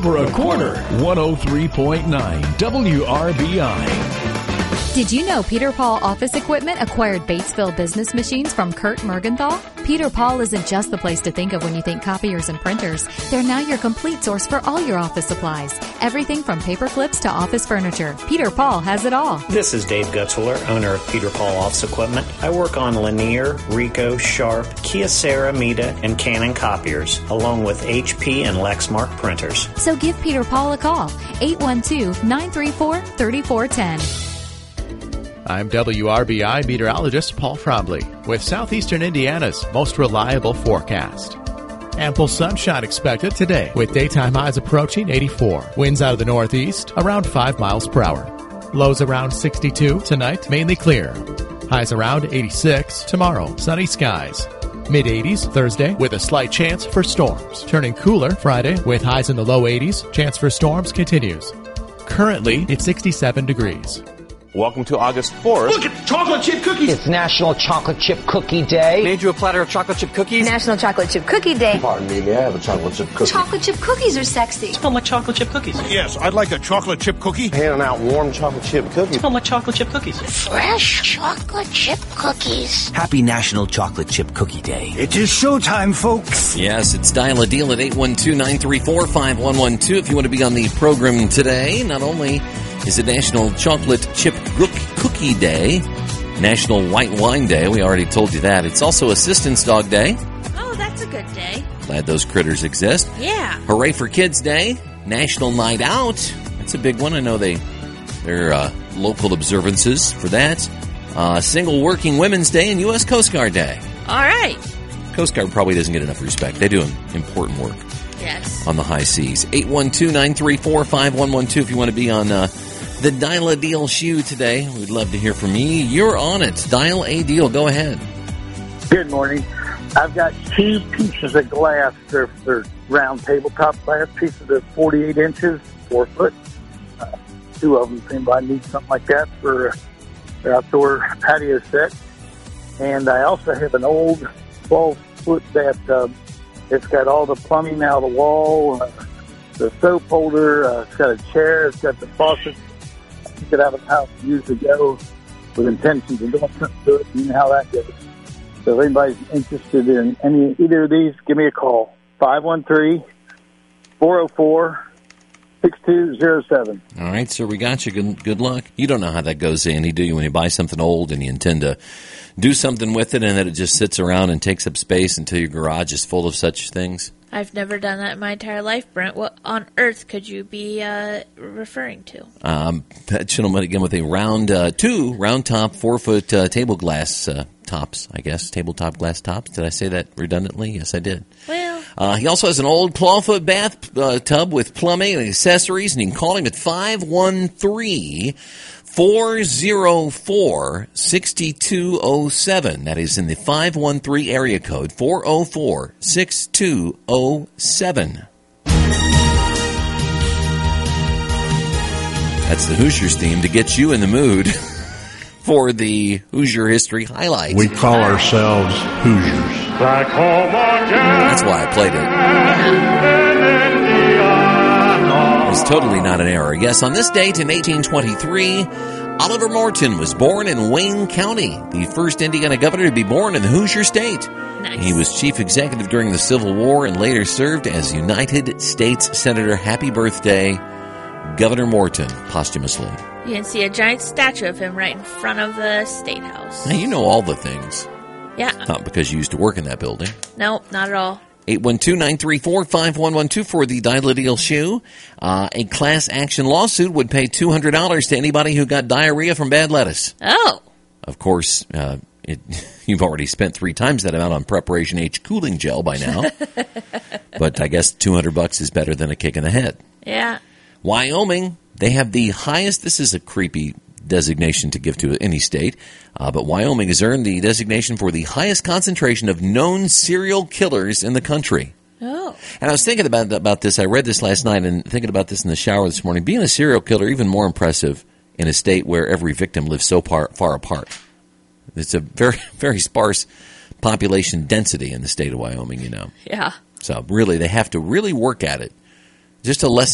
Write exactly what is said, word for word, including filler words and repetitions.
For a quarter, one oh three point nine W R B I. Did you know Peter Paul Office Equipment acquired Batesville business machines from Kurt Mergenthal? Peter Paul isn't just the place to think of when you think copiers and printers. They're now your complete source for all your office supplies. Everything from paper clips to office furniture. Peter Paul has it all. This is Dave Gutzwiller, owner of Peter Paul Office Equipment. I work on Lanier, Ricoh, Sharp, Kyocera, Mita, and Canon copiers, along with H P and Lexmark printers. So give Peter Paul a call, eight one two, nine three four, three four one zero. I'm W R B I meteorologist Paul Frombly with Southeastern Indiana's most reliable forecast. Ample sunshine expected today with daytime highs approaching eighty-four. Winds out of the northeast around five miles per hour. Lows around sixty-two tonight, mainly clear. Highs around eighty-six tomorrow, sunny skies. mid-eighties Thursday with a slight chance for storms. Turning cooler Friday with highs in the low eighties. Chance for storms continues. Currently, it's sixty-seven degrees. Welcome to August fourth. Look at chocolate chip cookies. It's National Chocolate Chip Cookie Day. Made you a platter of chocolate chip cookies. National Chocolate Chip Cookie Day. Pardon me, may I have a chocolate chip cookie? Chocolate chip cookies are sexy. Smell like chocolate chip cookies. Yes, I'd like a chocolate chip cookie. Handing out warm chocolate chip cookies. Smell like chocolate chip cookies. Fresh chocolate chip cookies. Happy National Chocolate Chip Cookie Day. It is showtime, folks. Yes, it's Dial a Deal at eight one two, nine three four, five one one two if you want to be on the program today. Not only is it National Chocolate Chip Cookie Day, National White Wine Day. We already told you that. It's also Assistance Dog Day. Oh, that's a good day. Glad those critters exist. Yeah. Hooray for Kids Day, National Night Out. That's a big one. I know they, they're uh, local observances for that. Uh, Single Working Women's Day and U S Coast Guard Day. All right. Coast Guard probably doesn't get enough respect. They do important work. Yes. On the high seas. eight one two, nine three four, five one one two if you want to be on uh, the Dial a Deal shoe today. We'd love to hear from you. You're on it. Dial a Deal. Go ahead. Good morning. I've got two pieces of glass. They're, they're round tabletop glass pieces of forty-eight inches, four foot. Uh, two of them. If anybody needs something like that for their outdoor patio set. And I also have an old twelve foot that uh, it's got all the plumbing out of the wall, uh, the soap holder, uh, it's got a chair, it's got the faucet. You could have a house years ago with intentions of doing something to it. You know how that goes. So if anybody's interested in any either of these, give me a call. five one three, four oh four, six two oh seven. All right, so we got you. Good, good luck. You don't know how that goes, Andy, do you? When you buy something old and you intend to do something with it and then it just sits around and takes up space until your garage is full of such things? I've never done that in my entire life, Brent. What on earth could you be uh, referring to? Um, that gentleman, again, with a round, uh, two round top, four-foot uh, table glass uh, tops, I guess. Tabletop glass tops. Did I say that redundantly? Yes, I did. Well. Uh, he also has an old twelve-foot bath uh, tub with plumbing and accessories, and you can call him at five one three, four oh four, six two oh seven. That is in the five one three area code, four oh four, six two oh seven. That's the Hoosiers theme to get you in the mood for the Hoosier History Highlights. We call ourselves Hoosiers. Back home again. That's why I played it. It's totally not an error. Yes, on this date in eighteen twenty-three, Oliver Morton was born in Wayne County, the first Indiana governor to be born in the Hoosier State. Nice. He was chief executive during the Civil War and later served as United States Senator. Happy birthday, Governor Morton, posthumously. You can see a giant statue of him right in front of the State House. Now, you know all the things. Yeah. Not because you used to work in that building. No, not at all. eight one two, nine three four, five one one two for the Dial a Deal shoe. Uh, a class action lawsuit would pay two hundred dollars to anybody who got diarrhea from bad lettuce. Oh. Of course, uh, it, you've already spent three times that amount on Preparation H cooling gel by now. But I guess two hundred bucks is better than a kick in the head. Yeah. Wyoming, they have the highest, this is a creepy designation to give to any state, uh, but Wyoming has earned the designation for the highest concentration of known serial killers in the country. Oh. And I was thinking about about this. I read this last night and thinking about this in the shower this morning. Being a serial killer, even more impressive in a state where every victim lives so far, far apart. It's a very, very sparse population density in the state of Wyoming, you know. Yeah. So really, they have to really work at it just to lessen